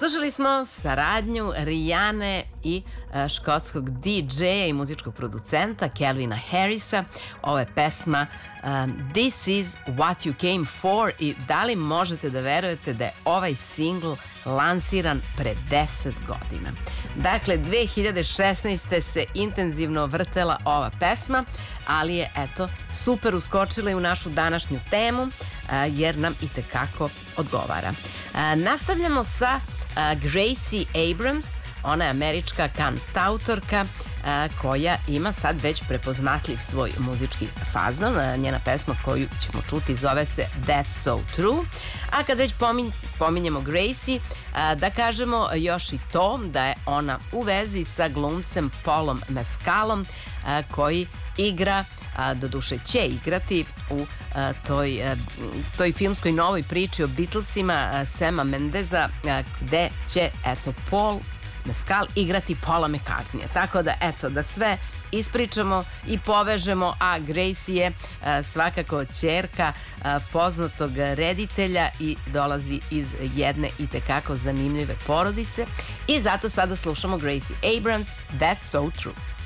Slušali smo saradnju Rijane i škotskog DJ-a i muzičkog producenta Calvina Harrisa. Ovo je pesma This is what you came for i da li možete da verujete da je ovaj singl lansiran pre 10 godina. Dakle, 2016. se intenzivno vrtela ova pesma, ali je, eto, super uskočila i u našu današnju temu, jer nam itekako odgovara. Nastavljamo sa Gracie Abrams. Ona je američka kantautorka koja ima sad već prepoznatljiv svoj muzički fazon. Njena pesma koju ćemo čuti zove se That's So True. A kad već pominjemo Gracie, da kažemo još i to da je ona u vezi sa glumcem Paulom Mescalom koji igra, doduše će igrati u toj filmskoj novoj priči o Beatlesima Sama Mendesa, gde će, eto, Paul Mescal igrati Paula McCartneya. Tako da, eto, da sve ispričamo i povežemo, a Gracie je svakako ćerka poznatog reditelja i dolazi iz jedne itekako zanimljive porodice. I zato sada slušamo Gracie Abrams, That's So True.